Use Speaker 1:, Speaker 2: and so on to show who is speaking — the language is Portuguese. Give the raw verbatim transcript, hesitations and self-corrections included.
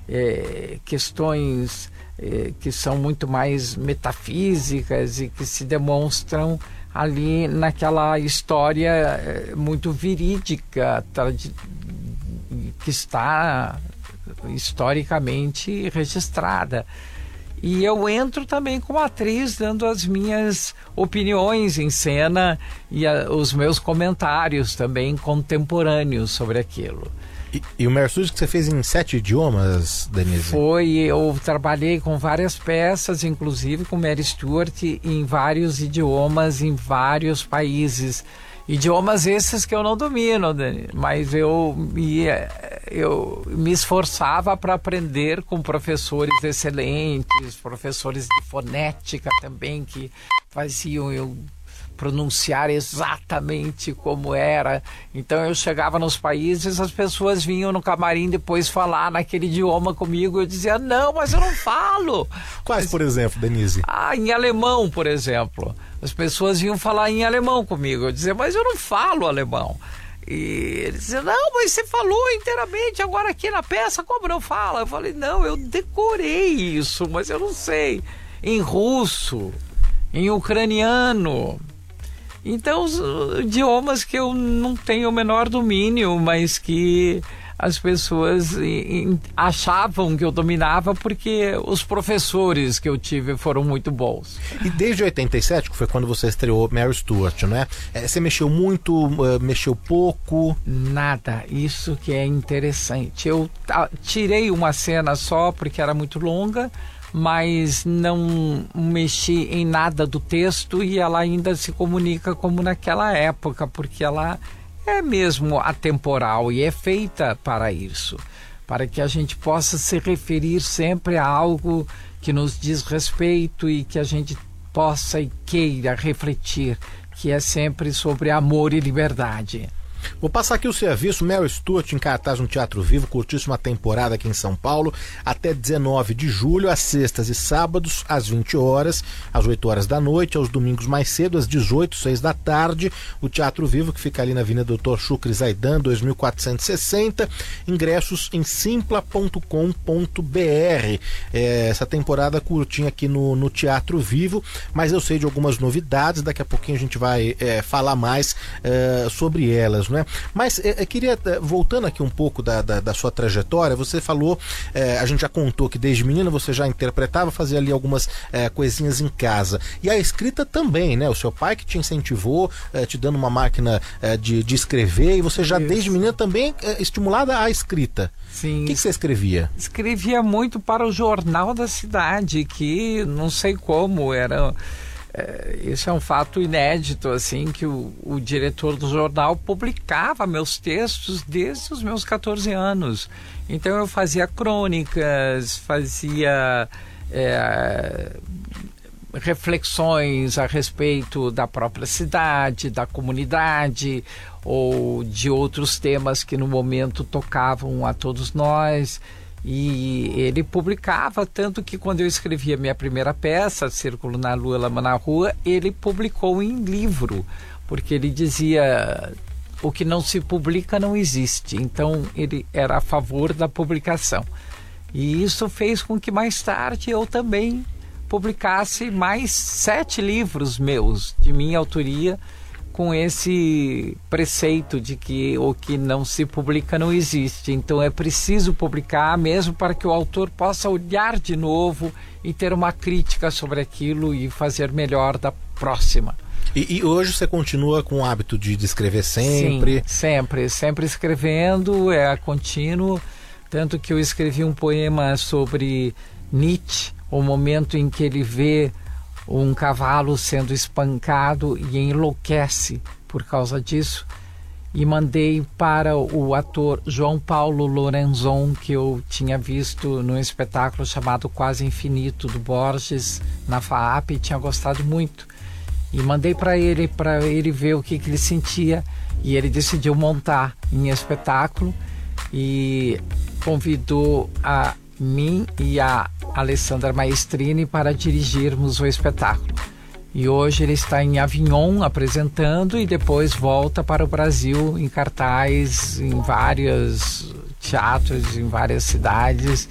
Speaker 1: é, questões é, que são muito mais metafísicas e que se demonstram ali naquela história é, muito verídica, que está historicamente registrada. E eu entro também como atriz, dando as minhas opiniões em cena e a, os meus comentários também contemporâneos sobre aquilo.
Speaker 2: E, e o Mary Stuart que você fez em sete idiomas, Denise?
Speaker 1: Foi, eu trabalhei com várias peças, inclusive com Mary Stuart, em vários idiomas, em vários países. Idiomas esses que eu não domino, mas eu me, eu me esforçava para aprender com professores excelentes, professores de fonética também, que faziam eu pronunciar exatamente como era. Então eu chegava nos países, as pessoas vinham no camarim depois falar naquele idioma comigo, eu dizia, não, mas eu não falo.
Speaker 2: Quais,
Speaker 1: mas,
Speaker 2: por exemplo, Denise?
Speaker 1: Ah, em alemão, por exemplo. As pessoas vinham falar em alemão comigo, eu dizia, mas eu não falo alemão. E eles diziam, não, mas você falou inteiramente agora aqui na peça, como não fala? Eu falei, não, eu decorei isso, mas eu não sei. Em russo, em ucraniano. Então, os idiomas que eu não tenho o menor domínio, mas que as pessoas achavam que eu dominava porque os professores que eu tive foram muito bons.
Speaker 2: E desde oitenta e sete, que foi quando você estreou Mary Stuart, né? Você mexeu muito, mexeu pouco?
Speaker 1: Nada, isso que é interessante. Eu tirei uma cena só porque era muito longa, mas não mexi em nada do texto e ela ainda se comunica como naquela época, porque ela é mesmo atemporal e é feita para isso, para que a gente possa se referir sempre a algo que nos diz respeito e que a gente possa e queira refletir, que é sempre sobre amor e liberdade.
Speaker 2: Vou passar aqui o serviço. Mary Stuart em cartaz no Teatro Vivo, curtíssima temporada aqui em São Paulo, até dezenove de julho, às sextas e sábados, às vinte horas, às oito horas da noite, aos domingos mais cedo, às dezoito, seis da tarde. O Teatro Vivo, que fica ali na Avenida doutor Chucre Zaidan, dois mil quatrocentos e sessenta. Ingressos em simpla ponto com ponto b r. É, essa temporada curtinha aqui no, no Teatro Vivo, mas eu sei de algumas novidades, daqui a pouquinho a gente vai é, falar mais é, sobre elas. Né? Mas eu, eu queria, voltando aqui um pouco da, da, da sua trajetória, você falou, é, a gente já contou que desde menina você já interpretava, fazia ali algumas é, coisinhas em casa. E a escrita também, né? O seu pai que te incentivou, é, te dando uma máquina é, de, de escrever, e você já Isso. desde menina também é, estimulada à escrita.
Speaker 1: Sim.
Speaker 2: O que, que você escrevia?
Speaker 1: Escrevia muito para o Jornal da Cidade, que não sei como era... É, isso é um fato inédito, assim, que o, o diretor do jornal publicava meus textos desde os meus catorze anos. Então eu fazia crônicas, fazia é, reflexões a respeito da própria cidade, da comunidade, ou de outros temas que no momento tocavam a todos nós. E ele publicava, tanto que quando eu escrevia minha primeira peça, Círculo na Lua, Lama na Rua, ele publicou em livro, porque ele dizia, o que não se publica não existe. Então ele era a favor da publicação. E isso fez com que mais tarde eu também publicasse mais sete livros meus, de minha autoria, com esse preceito de que o que não se publica não existe. Então é preciso publicar mesmo para que o autor possa olhar de novo e ter uma crítica sobre aquilo e fazer melhor da próxima.
Speaker 2: E, e hoje você continua com o hábito de, de escrever sempre?
Speaker 1: Sim, sempre, sempre escrevendo, é contínuo, tanto que eu escrevi um poema sobre Nietzsche, o momento em que ele vê um cavalo sendo espancado e enlouquece por causa disso, e mandei para o ator João Paulo Lorenzon, que eu tinha visto num espetáculo chamado Quase Infinito do Borges na FAAP e tinha gostado muito, e mandei para ele para ele ver o que, que ele sentia, e ele decidiu montar em espetáculo e convidou a mim e a Alessandra Maestrini para dirigirmos o espetáculo. E hoje ele está em Avignon apresentando e depois volta para o Brasil em cartaz em vários teatros, em várias cidades.